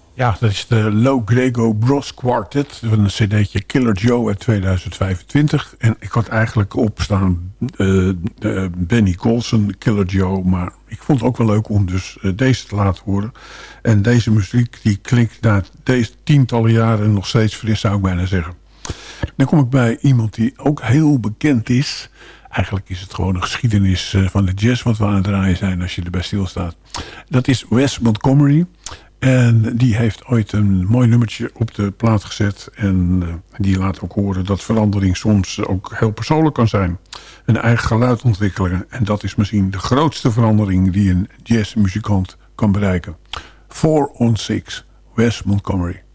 Ja, dat is de Low Grego Bros Quartet van een cd'tje Killer Joe uit 2025. En ik had eigenlijk opstaan Benny Golson, Killer Joe. Maar ik vond het ook wel leuk om dus deze te laten horen. En deze muziek die klinkt na deze tientallen jaren nog steeds fris, zou ik bijna zeggen. Dan kom ik bij iemand die ook heel bekend is. Eigenlijk is het gewoon een geschiedenis van de jazz wat we aan het draaien zijn als je erbij stilstaat. Dat is Wes Montgomery. En die heeft ooit een mooi nummertje op de plaat gezet. En die laat ook horen dat verandering soms ook heel persoonlijk kan zijn. Een eigen geluid ontwikkelen. En dat is misschien de grootste verandering die een jazzmuzikant kan bereiken. 4 on 6, Wes Montgomery.